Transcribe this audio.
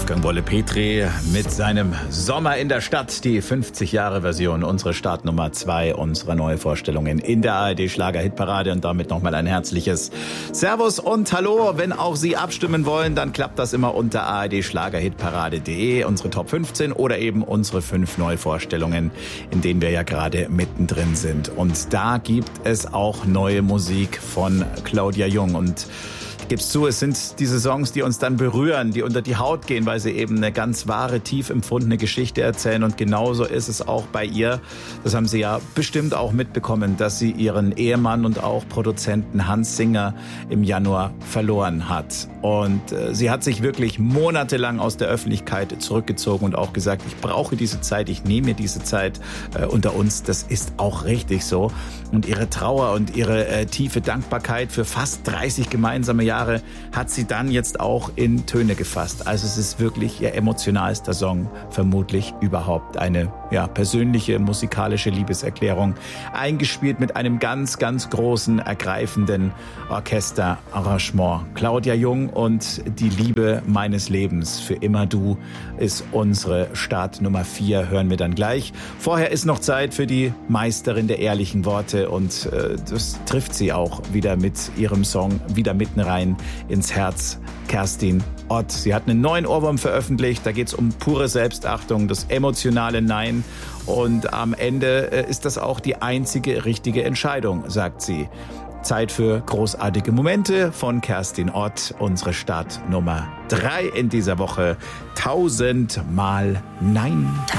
Wolfgang Bolle-Petri mit seinem Sommer in der Stadt, die 50-Jahre-Version, unsere Startnummer 2 unserer Neuvorstellungen in der ARD-Schlager-Hitparade und damit nochmal ein herzliches Servus und Hallo. Wenn auch Sie abstimmen wollen, dann klappt das immer unter ardschlagerhitparade.de, unsere Top 15 oder eben unsere 5 Neuvorstellungen, in denen wir ja gerade mittendrin sind. Und da gibt es auch neue Musik von Claudia Jung und gib's zu, es sind diese Songs, die uns dann berühren, die unter die Haut gehen, weil sie eben eine ganz wahre, tief empfundene Geschichte erzählen. Und genauso ist es auch bei ihr. Das haben Sie ja bestimmt auch mitbekommen, dass sie ihren Ehemann und auch Produzenten Hans Singer im Januar verloren hat. Und sie hat sich wirklich monatelang aus der Öffentlichkeit zurückgezogen und auch gesagt, ich brauche diese Zeit, ich nehme mir diese Zeit unter uns. Das ist auch richtig so. Und ihre Trauer und ihre tiefe Dankbarkeit für fast 30 gemeinsame Jahre hat sie dann jetzt auch in Töne gefasst. Also es ist wirklich ihr emotionalster Song, vermutlich überhaupt. Eine persönliche musikalische Liebeserklärung, eingespielt mit einem ganz, ganz großen, ergreifenden Orchesterarrangement. Claudia Jung und Die Liebe meines Lebens, für immer du, ist unsere Startnummer 4, hören wir dann gleich. Vorher ist noch Zeit für die Meisterin der ehrlichen Worte und das trifft sie auch wieder mit ihrem Song wieder mitten rein ins Herz. Kerstin Ott. Sie hat einen neuen Ohrwurm veröffentlicht. Da geht es um pure Selbstachtung, das emotionale Nein. Und am Ende ist das auch die einzige richtige Entscheidung, sagt sie. Zeit für großartige Momente von Kerstin Ott. Unsere Startnummer 3 in dieser Woche. 1000 Mal Nein.